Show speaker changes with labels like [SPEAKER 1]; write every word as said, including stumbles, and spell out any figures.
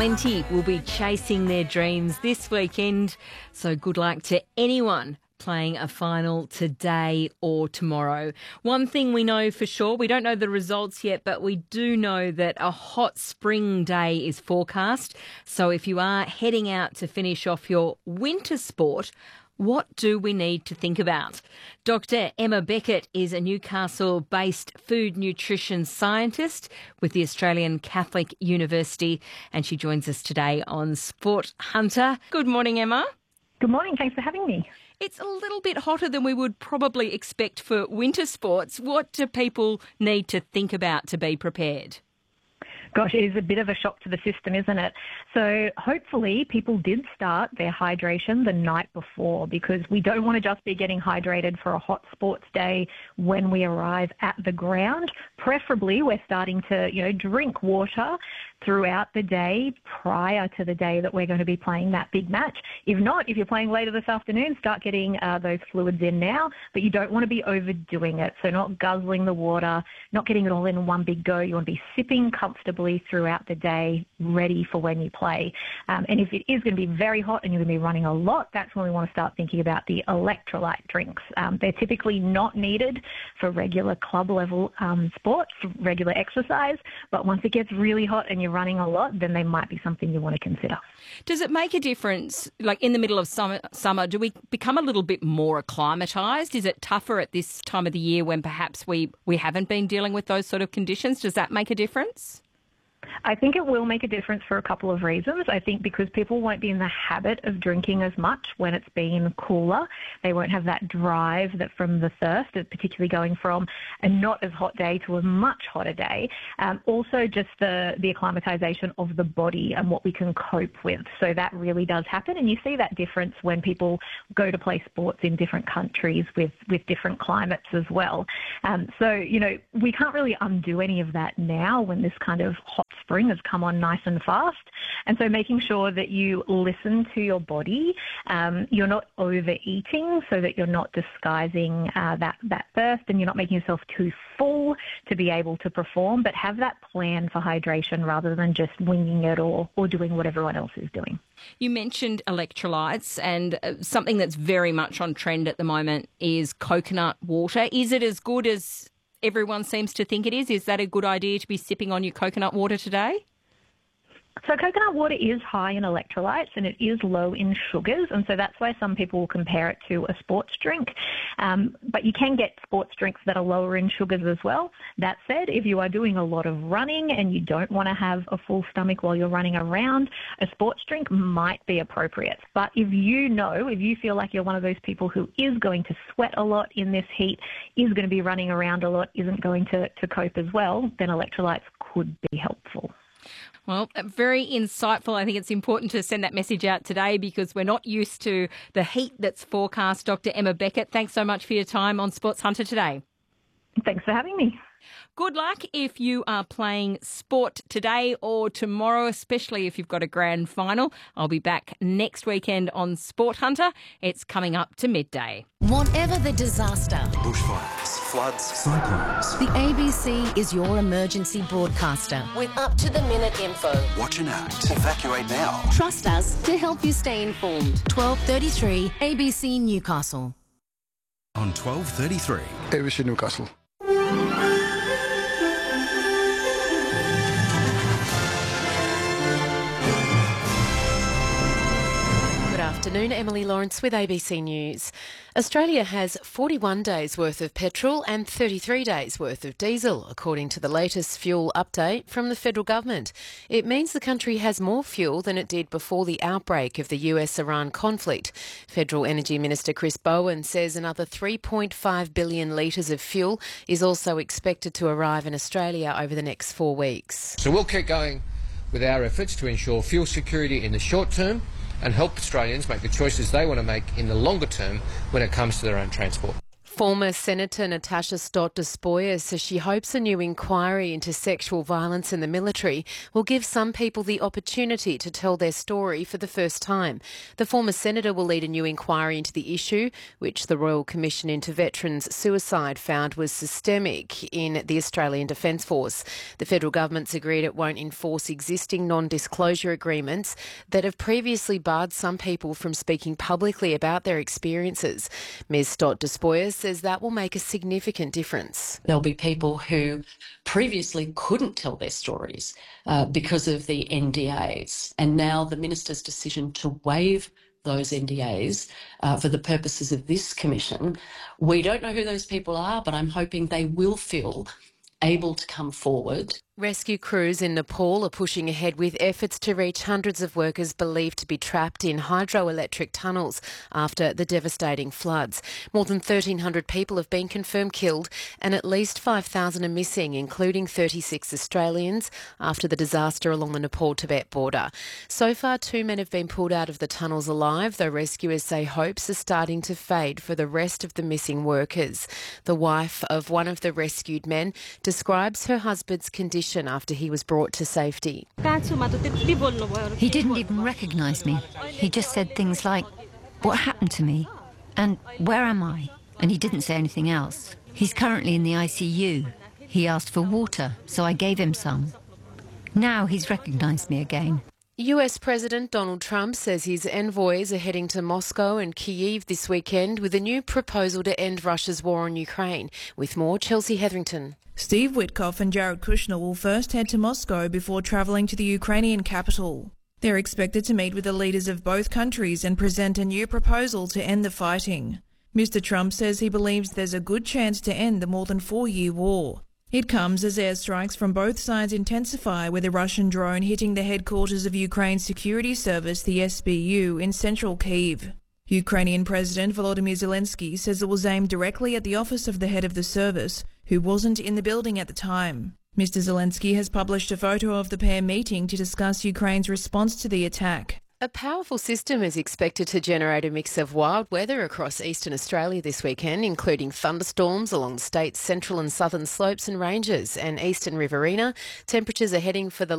[SPEAKER 1] Plenty will be chasing their dreams this weekend, so good luck to anyone playing a final today or tomorrow. One thing we know for sure, we don't know the results yet, but we do know that a hot spring day is forecast. So if you are heading out to finish off your winter sport, what do we need to think about? Doctor Emma Beckett is a Newcastle-based food nutrition scientist with the Australian Catholic University, and she joins us today on Sport Hunter. Good morning, Emma.
[SPEAKER 2] Good morning. Thanks for having me.
[SPEAKER 1] It's a little bit hotter than we would probably expect for winter sports. What do people need to think about to be prepared?
[SPEAKER 2] Gosh, it is a bit of a shock to the system, isn't it? So hopefully people did start their hydration the night before, because we don't want to just be getting hydrated for a hot sports day when we arrive at the ground. Preferably we're starting to, you know, drink water throughout the day prior to the day that we're going to be playing that big match. If not, if you're playing later this afternoon, start getting uh, those fluids in now, but you don't want to be overdoing it. So not guzzling the water, not getting it all in one big go. You want to be sipping comfortably throughout the day, ready for when you play. Um, and if it is going to be very hot and you're going to be running a lot, that's when we want to start thinking about the electrolyte drinks. Um, they're typically not needed for regular club level um, sports, regular exercise, but once it gets really hot and you're running a lot, then they might be something you want to consider.
[SPEAKER 1] Does it make a difference, like in the middle of summer, summer do we become a little bit more acclimatised? Is it tougher at this time of the year when perhaps we, we haven't been dealing with those sort of conditions? Does that make a difference?
[SPEAKER 2] I think it will make a difference for a couple of reasons. I think because people won't be in the habit of drinking as much when it's been cooler. They won't have that drive that from the thirst, particularly going from a not as hot day to a much hotter day. Um, also just the, the acclimatization of the body and what we can cope with. So that really does happen. And you see that difference when people go to play sports in different countries with, with different climates as well. Um, so, you know, we can't really undo any of that now when this kind of hot spring has come on nice and fast. And so making sure that you listen to your body, um, you're not overeating so that you're not disguising uh, that, that thirst, and you're not making yourself too full to be able to perform, but have that plan for hydration rather than just winging it or, or doing what everyone else is doing.
[SPEAKER 1] You mentioned electrolytes, and something that's very much on trend at the moment is coconut water. Is it as good as everyone seems to think it is? Is that a good idea to be sipping on your coconut water today?
[SPEAKER 2] So coconut water is high in electrolytes and it is low in sugars, and so that's why some people will compare it to a sports drink. Um, but you can get sports drinks that are lower in sugars as well. That said, if you are doing a lot of running and you don't want to have a full stomach while you're running around, a sports drink might be appropriate. But if you know, if you feel like you're one of those people who is going to sweat a lot in this heat, is going to be running around a lot, isn't going to, to cope as well, then electrolytes could be helpful.
[SPEAKER 1] Well, very insightful. I think it's important to send that message out today because we're not used to the heat that's forecast. Doctor Emma Beckett, thanks so much for your time on Sports Hunter today.
[SPEAKER 2] Thanks for having me.
[SPEAKER 1] Good luck if you are playing sport today or tomorrow, especially if you've got a grand final. I'll be back next weekend on Sport Hunter. It's coming up to midday.
[SPEAKER 3] Whatever the disaster,
[SPEAKER 4] bushfires, floods, cyclones,
[SPEAKER 3] the A B C is your emergency broadcaster with up-to-the-minute info.
[SPEAKER 4] Watch and act. Evacuate now.
[SPEAKER 3] Trust us to help you stay informed. twelve thirty-three A B C Newcastle.
[SPEAKER 4] On twelve thirty-three.
[SPEAKER 5] A B C Newcastle.
[SPEAKER 6] Afternoon, Emily Lawrence with A B C News. Australia has forty-one days worth of petrol and thirty-three days worth of diesel, according to the latest fuel update from the federal government. It means the country has more fuel than it did before the outbreak of the U S-Iran conflict. Federal Energy Minister Chris Bowen says another three point five billion litres of fuel is also expected to arrive in Australia over the next four weeks.
[SPEAKER 7] So we'll keep going with our efforts to ensure fuel security in the short term and help Australians make the choices they want to make in the longer term when it comes to their own transport.
[SPEAKER 6] Former Senator Natasha Stott Despoja says she hopes a new inquiry into sexual violence in the military will give some people the opportunity to tell their story for the first time. The former senator will lead a new inquiry into the issue, which the Royal Commission into Veterans Suicide found was systemic in the Australian Defence Force. The federal government's agreed it won't enforce existing non-disclosure agreements that have previously barred some people from speaking publicly about their experiences. Miz Stott Despoja says that will make a significant difference.
[SPEAKER 5] There'll be people who previously couldn't tell their stories uh, because of the N D As, and now the minister's decision to waive those N D As uh, for the purposes of this commission. We don't know who those people are, but I'm hoping they will feel able to come forward.
[SPEAKER 6] Rescue crews in Nepal are pushing ahead with efforts to reach hundreds of workers believed to be trapped in hydroelectric tunnels after the devastating floods. More than thirteen hundred people have been confirmed killed and at least five thousand are missing, including thirty-six Australians, after the disaster along the Nepal-Tibet border. So far, two men have been pulled out of the tunnels alive, though rescuers say hopes are starting to fade for the rest of the missing workers. The wife of one of the rescued men describes her husband's condition after he was brought to safety.
[SPEAKER 8] He didn't even recognise me. He just said things like, "What happened to me?" and "Where am I?" And he didn't say anything else. He's currently in the I C U. He asked for water, so I gave him some. Now he's recognised me again.
[SPEAKER 6] U S President Donald Trump says his envoys are heading to Moscow and Kyiv this weekend with a new proposal to end Russia's war on Ukraine. With more, Chelsea Hetherington.
[SPEAKER 9] Steve Witkoff and Jared Kushner will first head to Moscow before travelling to the Ukrainian capital. They're expected to meet with the leaders of both countries and present a new proposal to end the fighting. Mister Trump says he believes there's a good chance to end the more than four-year war. It comes as airstrikes from both sides intensify, with a Russian drone hitting the headquarters of Ukraine's security service, the S B U, in central Kyiv. Ukrainian President Volodymyr Zelensky says it was aimed directly at the office of the head of the service, who wasn't in the building at the time. Mister Zelensky has published a photo of the pair meeting to discuss Ukraine's response to the attack.
[SPEAKER 6] A powerful system is expected to generate a mix of wild weather across eastern Australia this weekend, including thunderstorms along the state's central and southern slopes and ranges and eastern Riverina. Temperatures are heading for the